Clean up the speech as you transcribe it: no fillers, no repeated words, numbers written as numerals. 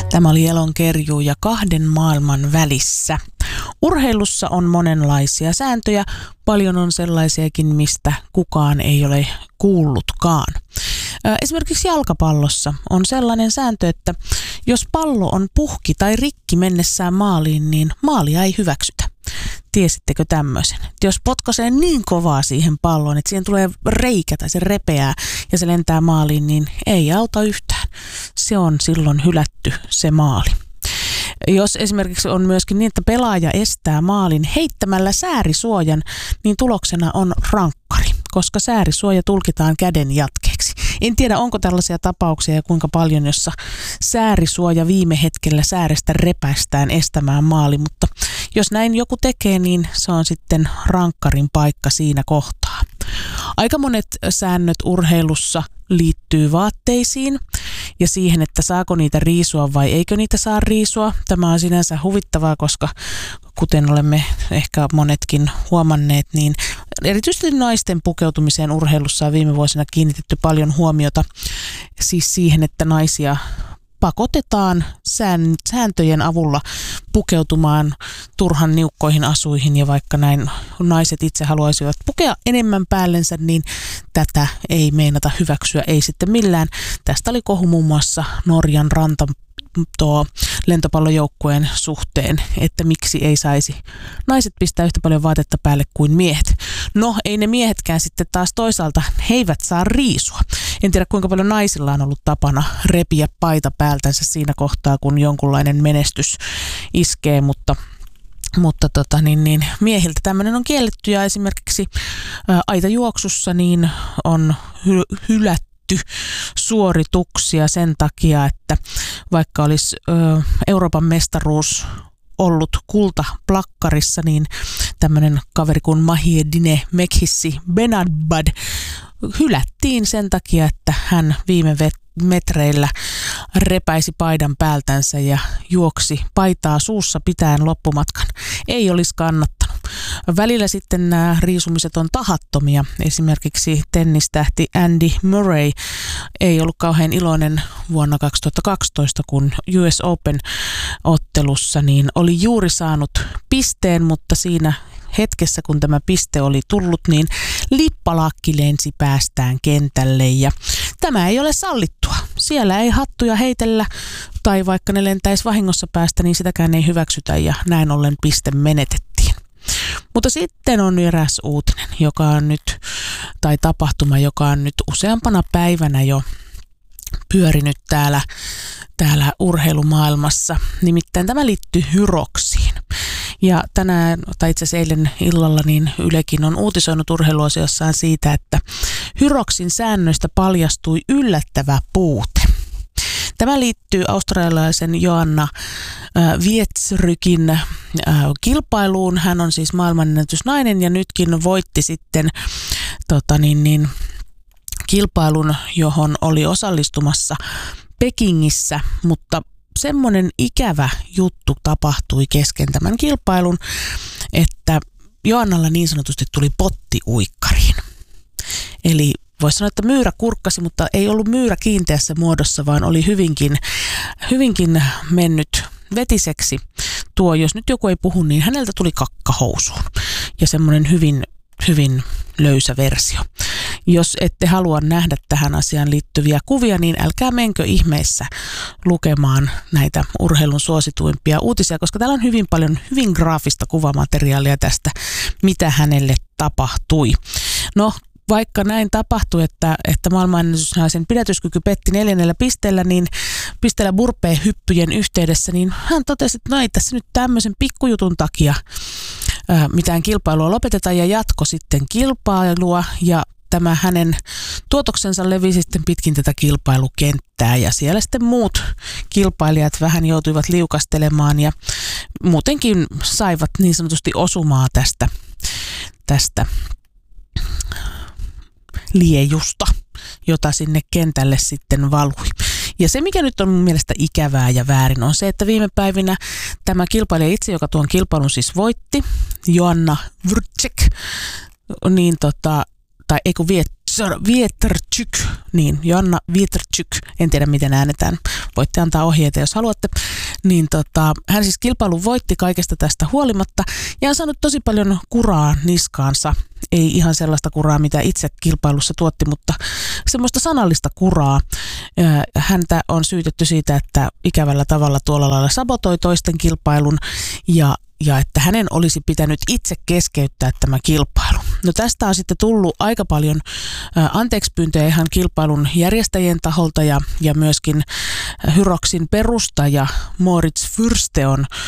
Tämä oli Elonkerjuu ja kahden maailman välissä. Urheilussa on monenlaisia sääntöjä, paljon on sellaisiakin, mistä kukaan ei ole kuullutkaan. Esimerkiksi jalkapallossa on sellainen sääntö, että jos pallo on puhki tai rikki mennessään maaliin, niin maalia ei hyväksytä. Tiesittekö tämmöisen? Jos potkaisee niin kovaa siihen palloon, että siihen tulee reikä tai se repeää ja se lentää maaliin, niin ei auta yhtään. Se on silloin hylätty se maali. Jos esimerkiksi on myöskin niin, että pelaaja estää maalin heittämällä säärisuojan, niin tuloksena on rankkari, koska säärisuoja tulkitaan käden jatkeeksi. En tiedä, onko tällaisia tapauksia ja kuinka paljon, jossa säärisuoja viime hetkellä säärestä repäistään estämään maali, mutta jos näin joku tekee, niin se on sitten rankkarin paikka siinä kohtaa. Aika monet säännöt urheilussa liittyy vaatteisiin ja siihen, että saako niitä riisua vai eikö niitä saa riisua. Tämä on sinänsä huvittavaa, koska kuten olemme ehkä monetkin huomanneet, niin erityisesti naisten pukeutumiseen urheilussa on viime vuosina kiinnitetty paljon huomiota siis siihen, että naisia pakotetaan sääntöjen avulla pukeutumaan turhan niukkoihin asuihin ja vaikka näin naiset itse haluaisivat pukea enemmän päällensä, niin tätä ei meinata hyväksyä, ei sitten millään. Tästä oli kohu muun muassa Norjan lentopallojoukkueen suhteen, että miksi ei saisi naiset pistää yhtä paljon vaatetta päälle kuin miehet. No, ei ne miehetkään sitten taas toisaalta, he eivät saa riisua. En tiedä, kuinka paljon naisilla on ollut tapana repiä paita päältänsä siinä kohtaa, kun jonkunlainen menestys iskee, mutta miehiltä tämmöinen on kielletty ja esimerkiksi aitajuoksussa niin on hylätty suorituksia sen takia, että vaikka olisi Euroopan mestaruus ollut kultaplakkarissa, niin tämmöinen kaveri kuin Mahiedine Mekhissi Benadbad hylättiin sen takia, että hän viime metreillä repäisi paidan päältänsä ja juoksi paitaa suussa pitäen loppumatkan. Ei olisi kannattanut. Välillä sitten nämä riisumiset on tahattomia. Esimerkiksi tennistähti Andy Murray ei ollut kauhean iloinen vuonna 2012, kun US Open-ottelussa niin oli juuri saanut pisteen, mutta siinä hetkessä, kun tämä piste oli tullut, niin lippalakki lensi päästään kentälle ja tämä ei ole sallittua. Siellä ei hattuja heitellä tai vaikka ne lentäisi vahingossa päästä, niin sitäkään ei hyväksytä ja näin ollen piste menetettiin. Mutta sitten on eräs uutinen, joka on nyt, tai tapahtuma, joka on nyt useampana päivänä jo pyörinyt täällä urheilumaailmassa. Nimittäin tämä liittyy Hyroxiin. Ja tänään, tai itse asiassa eilen illalla, niin Ylekin on uutisoinut urheiluosiossaan siitä, että Hyroxin säännöistä paljastui yllättävä puute. Tämä liittyy australialaisen Joanna Wietrykin kilpailuun. Hän on siis maailmanennätysnainen ja nytkin voitti sitten kilpailun, johon oli osallistumassa Pekingissä, mutta semmoinen ikävä juttu tapahtui kesken tämän kilpailun, että Joannalla niin sanotusti tuli potti uikkariin. Eli voisi sanoa, että myyrä kurkkasi, mutta ei ollut myyrä kiinteässä muodossa, vaan oli hyvinkin mennyt vetiseksi. Tuo, jos nyt joku ei puhu, niin häneltä tuli kakka housuun ja semmoinen hyvin löysä versio. Jos ette halua nähdä tähän asiaan liittyviä kuvia, niin älkää menkö ihmeessä lukemaan näitä urheilun suosituimpia uutisia, koska täällä on hyvin paljon hyvin graafista kuvamateriaalia tästä, mitä hänelle tapahtui. No, vaikka näin tapahtui, että maailmanennätysnaisen pidätyskyky petti 4 pisteellä, niin pisteellä burpee-hyppyjen yhteydessä, niin hän totesi, että no ei tässä nyt tämmöisen pikkujutun takia mitään kilpailua lopetetaan ja jatko sitten kilpailua ja tämä hänen tuotoksensa levisi sitten pitkin tätä kilpailukenttää ja siellä sitten muut kilpailijat vähän joutuivat liukastelemaan ja muutenkin saivat niin sanotusti osumaa tästä liejusta, jota sinne kentälle sitten valui. Ja se, mikä nyt on mun mielestä ikävää ja väärin, on se, että viime päivinä tämä kilpailija itse, joka tuon kilpailun siis voitti, Joanna Wietryk, niin Wietertsyk, niin Joanna Wietertsyk, en tiedä miten äänetään, voitte antaa ohjeita jos haluatte, niin hän siis kilpailun voitti kaikesta tästä huolimatta ja on saanut tosi paljon kuraa niskaansa. Ei ihan sellaista kuraa, mitä itse kilpailussa tuotti, mutta semmoista sanallista kuraa. Häntä on syytetty siitä, että ikävällä tavalla tuolla lailla sabotoi toisten kilpailun ja että hänen olisi pitänyt itse keskeyttää tämä kilpailu. No tästä on sitten tullut aika paljon anteeksipyyntöjä ihan kilpailun järjestäjien taholta ja myöskin Hyroksin perustaja Moritz Fürste on